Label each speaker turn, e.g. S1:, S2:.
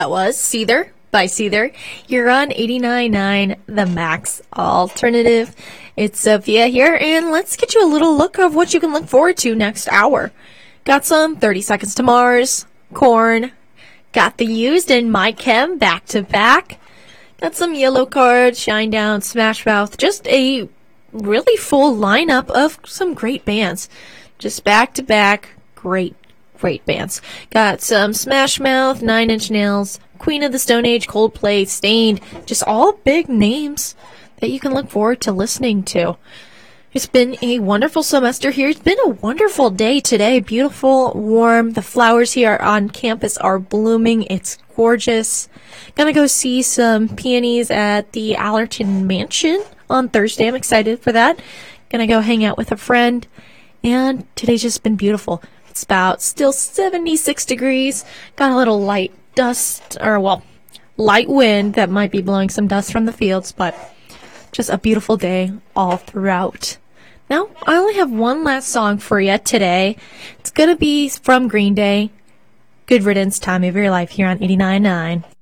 S1: That was Seether by Seether. You're on 89.9 The Max Alternative. It's Sophia here, and let's get you a little look of what you can look forward to next hour. Got some 30 Seconds to Mars, Korn, got The Used and My Chem back to back. Got some Yellow Card, Shinedown, Smash Mouth, just a really full lineup of some great bands. Just back to back, great bands. Got some Smash Mouth, Nine Inch Nails, Queen of the Stone Age, Coldplay, Stained, just all big names that you can look forward to listening to. It's been a wonderful semester here. It's been a wonderful day today. Beautiful, warm. The flowers here on campus are blooming. It's gorgeous. Gonna go see some peonies at the Allerton Mansion on Thursday. I'm excited for that. Gonna go hang out with a friend. And today's just been beautiful. It's about still 76 degrees. Got a little light dust, light wind that might be blowing some dust from the fields, but just a beautiful day all throughout. Now, I only have one last song for you today. It's going to be from Green Day. Good riddance, time of your life here on 89.9.